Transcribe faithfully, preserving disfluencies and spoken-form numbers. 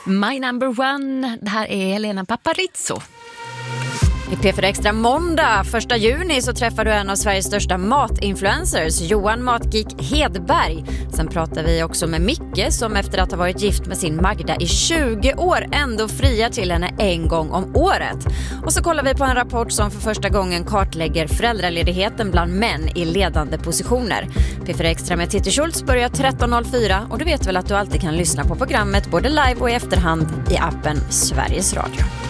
My number one, det här är Helena Paparizou. I P fyra Extra måndag, första juni, så träffar du en av Sveriges största matinfluencers, Johan Matgeek Hedberg. Sen pratar vi också med Micke som efter att ha varit gift med sin Magda i tjugo år ändå friar till henne en gång om året. Och så kollar vi på en rapport som för första gången kartlägger föräldraledigheten bland män i ledande positioner. P fyra Extra med Titti Schultz börjar tretton noll fyra och du vet väl att du alltid kan lyssna på programmet både live och i efterhand i appen Sveriges Radio.